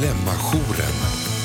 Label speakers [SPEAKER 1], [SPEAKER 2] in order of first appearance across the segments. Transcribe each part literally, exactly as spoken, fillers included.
[SPEAKER 1] Dilemma-jouren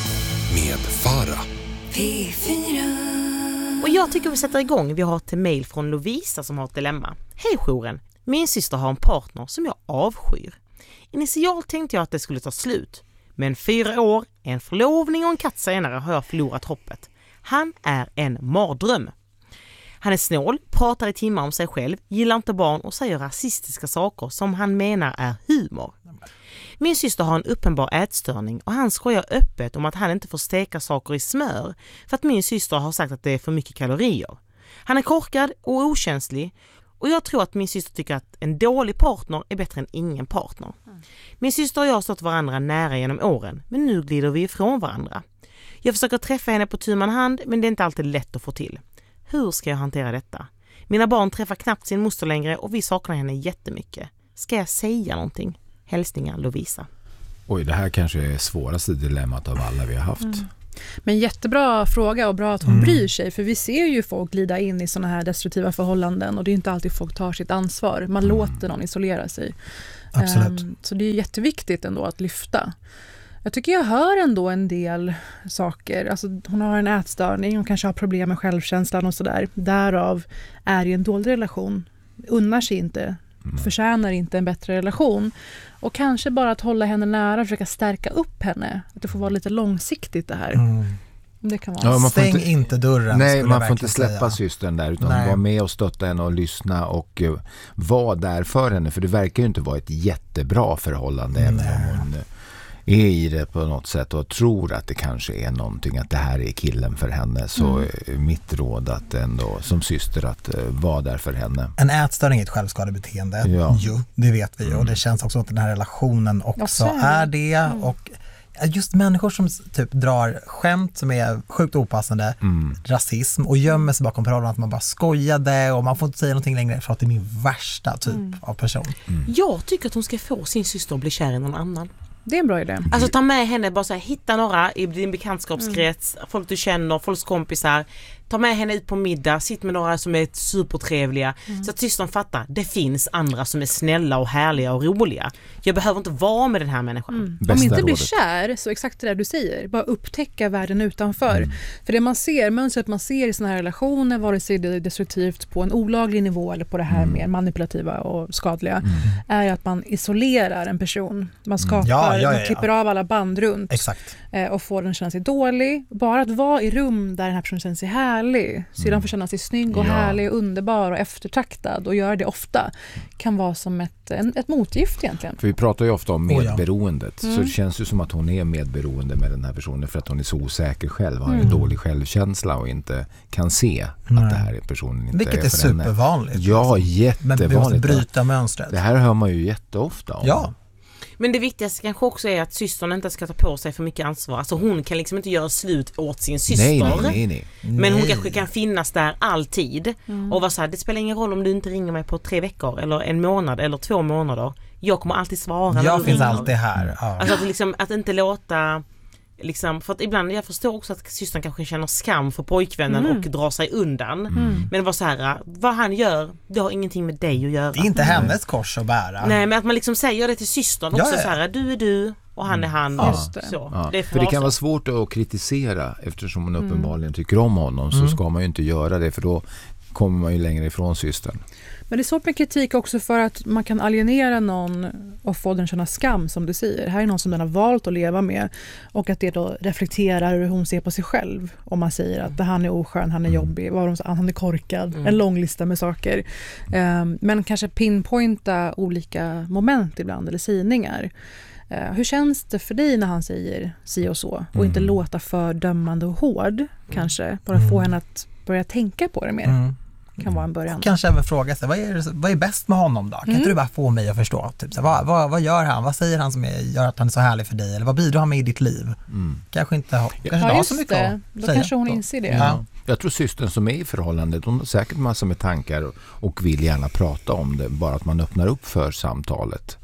[SPEAKER 1] med Farah.
[SPEAKER 2] P fyra.
[SPEAKER 3] Och jag tycker vi sätter igång. Vi har ett mejl från Lovisa som har ett dilemma. Hej jouren. Min syster har en partner som jag avskyr. Initialt tänkte jag att det skulle ta slut. Men fyra år, en förlovning och en katt senare har jag förlorat hoppet. Han är en mardröm. Han är snål, pratar i timmar om sig själv, gillar inte barn och säger rasistiska saker som han menar är humor. Min syster har en uppenbar ätstörning och han skojar öppet om att han inte får steka saker i smör för att min syster har sagt att det är för mycket kalorier. Han är korkad och okänslig och jag tror att min syster tycker att en dålig partner är bättre än ingen partner. Min syster och jag har stått varandra nära genom åren men nu glider vi ifrån varandra. Jag försöker träffa henne på tu man hand men det är inte alltid lätt att få till. Hur ska jag hantera detta? Mina barn träffar knappt sin moster längre och vi saknar henne jättemycket. Ska jag säga någonting? Hälsningar Lovisa.
[SPEAKER 4] Oj, det här kanske är svåraste dilemmat av alla vi har haft. Mm.
[SPEAKER 5] Men jättebra fråga och bra att hon mm. bryr sig. För vi ser ju folk glida in i såna här destruktiva förhållanden och det är inte alltid folk tar sitt ansvar. Man mm. låter någon isolera sig.
[SPEAKER 6] Absolut.
[SPEAKER 5] Um, så det är jätteviktigt ändå att lyfta. Jag tycker jag hör ändå en del saker. Alltså, hon har en ätstörning och kanske har problem med självkänslan och sådär. Därav är det en dålig relation. Unnar sig inte. Mm. Förtjänar inte en bättre relation. Och kanske bara att hålla henne nära och försöka stärka upp henne. Att det får vara lite långsiktigt det här. Mm. Det kan vara.
[SPEAKER 6] Ja, man Stäng inte, inte dörren.
[SPEAKER 4] Nej, man får inte släppa säga. systern där utan
[SPEAKER 6] Nej.
[SPEAKER 4] vara med och stötta henne och lyssna och uh, vara där för henne. För det verkar ju inte vara ett jättebra förhållande även om hon är i det på något sätt och tror att det kanske är någonting, att det här är killen för henne. Så mm. är mitt råd att ändå som syster att uh, vara där för henne.
[SPEAKER 6] En ätstörning är ett självskadebeteende.
[SPEAKER 4] Ja.
[SPEAKER 6] Jo, det vet vi ju.
[SPEAKER 4] Mm.
[SPEAKER 6] Och det känns också att den här relationen också
[SPEAKER 5] är det.
[SPEAKER 6] är det.
[SPEAKER 5] Mm.
[SPEAKER 6] Och just människor som typ drar skämt som är sjukt opassande, mm. rasism och gömmer sig bakom parollen att man bara skojade och man får inte säga någonting längre för att det är min värsta typ mm. av person.
[SPEAKER 3] Mm. Jag tycker att hon ska få sin syster att bli kär i någon annan.
[SPEAKER 5] Det är en bra idé.
[SPEAKER 3] Alltså ta med henne, bara så här, hitta några i din bekantskapskrets, mm. folk du känner, folks kompisar. Ta med henne ut på middag, sitt med några som är supertrevliga. Mm. Så att systern fattar, det finns andra som är snälla och härliga och roliga. Jag behöver inte vara med den här människan.
[SPEAKER 5] Mm. Om inte blir kär, så exakt det där du säger. Bara upptäcka världen utanför. Mm. För det man ser, mönstret man ser i såna här relationer, vare sig det är destruktivt på en olaglig nivå eller på det här mm. mer manipulativa och skadliga, mm. är att man isolerar en person. Man skapar,
[SPEAKER 6] ja, ja, ja,
[SPEAKER 5] man klipper
[SPEAKER 6] ja.
[SPEAKER 5] av alla band runt.
[SPEAKER 6] Exakt.
[SPEAKER 5] Och får den känna sig dålig. Bara att vara i rum där den här personen känner sig härlig, sedan mm. får känna sig snygg och ja. härlig och underbar och eftertraktad och göra det ofta, kan vara som ett, en, ett motgift egentligen.
[SPEAKER 4] För vi pratar ju ofta om medberoendet.
[SPEAKER 5] Oh, ja. mm.
[SPEAKER 4] Så det känns ju som att hon är medberoende med den här personen för att hon är så osäker själv, har
[SPEAKER 5] mm.
[SPEAKER 4] en dålig självkänsla och inte kan se
[SPEAKER 6] Nej.
[SPEAKER 4] att det här är personen inte
[SPEAKER 6] Vilket
[SPEAKER 4] är
[SPEAKER 6] är
[SPEAKER 4] för
[SPEAKER 6] supervanligt.
[SPEAKER 4] henne. Ja, jättevanligt.
[SPEAKER 6] Men vi måste bryta mönstret.
[SPEAKER 4] Det här hör man ju jätteofta om.
[SPEAKER 6] Ja.
[SPEAKER 3] Men det viktigaste kanske också är att systern inte ska ta på sig för mycket ansvar. Alltså hon kan liksom inte göra slut åt sin syster.
[SPEAKER 4] Nej, nej, nej, nej.
[SPEAKER 3] Men hon kanske kan finnas där alltid. Mm. Och vara så här, det spelar ingen roll om du inte ringer mig på tre veckor eller en månad eller två månader. Jag kommer alltid svara.
[SPEAKER 6] Jag finns
[SPEAKER 3] ringer.
[SPEAKER 6] alltid här. Ja.
[SPEAKER 3] Alltså att, liksom, att inte låta... Liksom, för att ibland, jag förstår också att systern kanske känner skam för pojkvännen mm. och drar sig undan. Mm. Men det var så här, vad han gör, det har ingenting med dig att göra.
[SPEAKER 6] Det är inte hennes kors att bära.
[SPEAKER 3] Nej, men att man liksom säger det till systern också, ja, ja. så här, du är du och han är han.
[SPEAKER 4] Ja.
[SPEAKER 3] Just det. Så.
[SPEAKER 4] Ja.
[SPEAKER 3] Det
[SPEAKER 4] för det kan vara svårt att kritisera eftersom man uppenbarligen
[SPEAKER 5] mm.
[SPEAKER 4] tycker om honom, så
[SPEAKER 6] mm.
[SPEAKER 4] ska man ju inte göra det, för då kommer man ju längre ifrån systern.
[SPEAKER 5] Men det är svårt med kritik också för att man kan alienera någon och få den känna skam, som du säger. Här är någon som den har valt att leva med och att det då reflekterar hur hon ser på sig själv. Om man säger att han är oskön, han är jobbig, han är korkad, mm. en lång lista med saker. Um, men kanske pinpointa olika moment ibland eller sägningar. Uh, hur känns det för dig när han säger si och så? Och mm. inte låta för dömande och hård mm. kanske. Bara få henne att börja tänka på det mer. Mm. Kan vara en början.
[SPEAKER 6] Kanske även fråga sig, vad är, vad är bäst med honom då? Kan mm. inte du bara få mig att förstå? Typ, så, vad, vad, vad gör han? Vad säger han som är, gör att han är så härlig för dig? Eller vad bidrar han med i ditt liv? Mm. Kanske inte ha, kanske
[SPEAKER 5] ja,
[SPEAKER 6] har så mycket
[SPEAKER 5] det.
[SPEAKER 6] att
[SPEAKER 5] Då
[SPEAKER 6] säga.
[SPEAKER 5] kanske hon inser det.
[SPEAKER 4] Ja. Jag tror systern som är i förhållandet, hon har säkert massor med tankar och, och vill gärna prata om det. Bara att man öppnar upp för samtalet.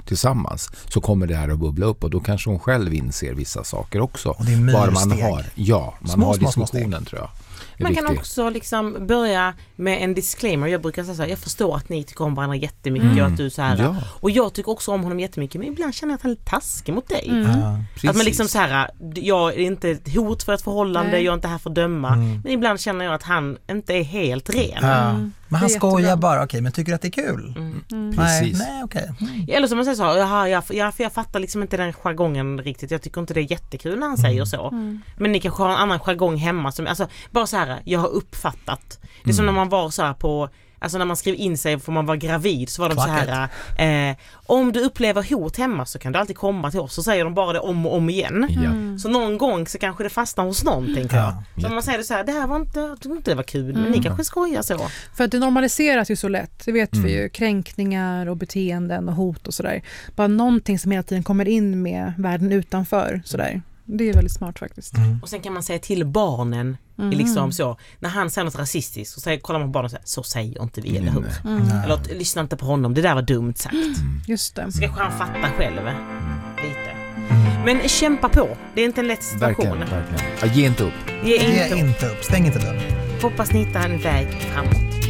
[SPEAKER 4] tillsammans så kommer det här att bubbla upp och då kanske hon själv inser vissa saker också.
[SPEAKER 6] Och det är
[SPEAKER 4] bara man
[SPEAKER 6] myrsteg.
[SPEAKER 4] har, ja, man
[SPEAKER 6] Små,
[SPEAKER 4] har
[SPEAKER 6] små, små
[SPEAKER 4] diskussionen
[SPEAKER 6] steg.
[SPEAKER 4] tror jag.
[SPEAKER 3] Man kan också liksom börja med en disclaimer. Jag brukar säga så här, jag förstår att ni tycker om varandra jättemycket
[SPEAKER 4] Mm.
[SPEAKER 3] och att du så här.
[SPEAKER 4] Ja.
[SPEAKER 3] Och jag tycker också om honom jättemycket, men ibland känner jag att han är lite taskig mot dig.
[SPEAKER 5] Mm.
[SPEAKER 6] Ja.
[SPEAKER 3] Att man liksom så här, jag är inte ett hot för ett förhållande,
[SPEAKER 5] Nej.
[SPEAKER 3] jag är inte här för att döma.
[SPEAKER 6] Mm.
[SPEAKER 3] Men ibland känner jag att han inte är helt ren.
[SPEAKER 6] Ja.
[SPEAKER 5] Mm.
[SPEAKER 6] Men han
[SPEAKER 5] Det är
[SPEAKER 6] skojar
[SPEAKER 5] jättebra.
[SPEAKER 6] bara, okej, men tycker du att det är kul?
[SPEAKER 3] Mm.
[SPEAKER 5] Mm.
[SPEAKER 6] Nej,
[SPEAKER 4] Precis.
[SPEAKER 6] nej okej. Mm.
[SPEAKER 3] Eller som man säger så, jaha, jag, jag, för jag fattar liksom inte den jargongen riktigt. Jag tycker inte det är jättekul när han säger så.
[SPEAKER 5] Mm.
[SPEAKER 3] Men ni kanske har en annan jargong hemma som, alltså bara så här, jag har uppfattat. Det är som
[SPEAKER 4] Mm.
[SPEAKER 3] när man var så här på, alltså när man skrev in sig för man var gravid så var de så
[SPEAKER 6] Klacket.
[SPEAKER 3] här, eh, om du upplever hot hemma så kan du alltid komma till oss. Så säger de bara det om och om igen.
[SPEAKER 4] Ja.
[SPEAKER 5] Mm.
[SPEAKER 3] Så någon gång så kanske det fastnar hos någon, tänker jag.
[SPEAKER 6] Ja.
[SPEAKER 3] Så om man säger det så här, det här var inte, jag tyckte inte det var kul, men ni kanske skojar så.
[SPEAKER 5] För att det normaliseras ju så lätt, det vet
[SPEAKER 4] Mm.
[SPEAKER 5] vi ju. Kränkningar och beteenden och hot och sådär. Bara någonting som hela tiden kommer in med världen utanför sådär. Det är väldigt smart faktiskt.
[SPEAKER 6] Mm.
[SPEAKER 3] Och sen kan man säga till barnen,
[SPEAKER 5] Mm.
[SPEAKER 3] liksom så, när han säger något rasistiskt så säger, kollar man på barnen och säger, så säger inte vi, eller hur?
[SPEAKER 4] Nej.
[SPEAKER 5] Mm.
[SPEAKER 6] Ja.
[SPEAKER 3] Eller lyssna inte på honom, det där var dumt sagt.
[SPEAKER 5] Just det.
[SPEAKER 3] Så kanske han fattar själv lite. Men kämpa på, det är inte en lätt situation.
[SPEAKER 4] Verkligen, verkligen. Ja, ge inte upp.
[SPEAKER 3] Ge
[SPEAKER 6] Ge
[SPEAKER 3] inte upp.
[SPEAKER 6] inte upp, stäng inte dörren.
[SPEAKER 3] Hoppas ni hittar en väg framåt.